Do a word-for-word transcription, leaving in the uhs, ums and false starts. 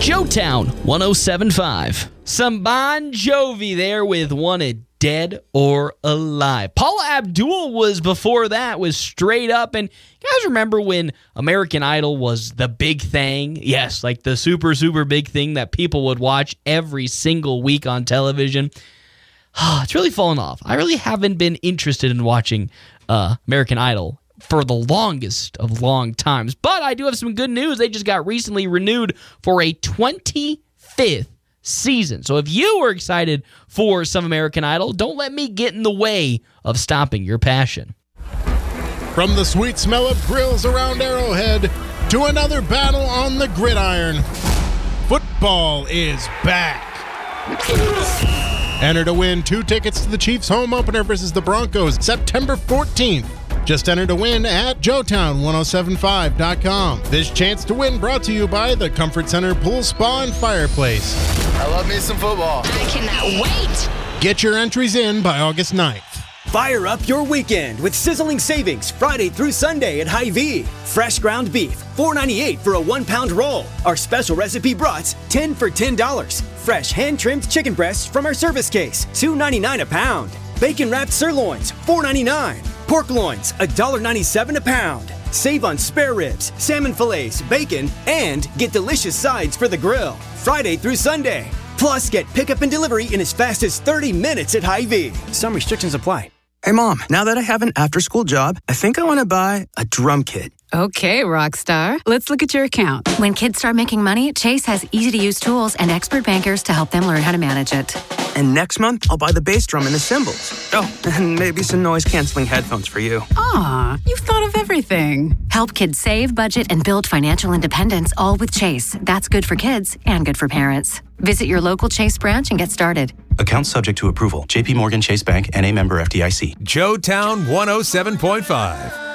Joetown one oh seven point five. Some Bon Jovi there with Wanted Dead or Alive. Paula Abdul was before that, was Straight Up. And you guys remember when American Idol was the big thing? Yes, like the super, super big thing that people would watch every single week on television. It's really fallen off. I really haven't been interested in watching uh, American Idol for the longest of long times. But I do have some good news. They just got recently renewed for a twenty-fifth season. So if you were excited for some American Idol, don't let me get in the way of stopping your passion. From the sweet smell of grills around Arrowhead to another battle on the gridiron, football is back. Enter to win two tickets to the Chiefs home opener versus the Broncos September fourteenth. Just enter to win at joetown ten seventy-five dot com. This chance to win brought to you by the Comfort Center Pool Spa and Fireplace. I love me some football. I cannot wait. Get your entries in by August ninth. Fire up your weekend with sizzling savings Friday through Sunday at Hy-Vee. Fresh ground beef, four ninety-eight for a one-pound roll. Our special recipe brats, ten for ten dollars. Fresh hand-trimmed chicken breasts from our service case, two ninety-nine a pound. Bacon-wrapped sirloins, four ninety-nine. Pork loins, one ninety-seven a pound. Save on spare ribs, salmon fillets, bacon, and get delicious sides for the grill. Friday through Sunday. Plus, get pickup and delivery in as fast as thirty minutes at Hy-Vee. Some restrictions apply. Hey, Mom, now that I have an after-school job, I think I want to buy a drum kit. Okay, Rockstar. Let's look at your account. When kids start making money, Chase has easy-to-use tools and expert bankers to help them learn how to manage it. And next month, I'll buy the bass drum and the cymbals. Oh, and maybe some noise-canceling headphones for you. Aw, you've thought of everything. Help kids save, budget, and build financial independence, all with Chase. That's good for kids and good for parents. Visit your local Chase branch and get started. Account subject to approval. J P Morgan Chase Bank, N A member F D I C. Joetown one oh seven point five.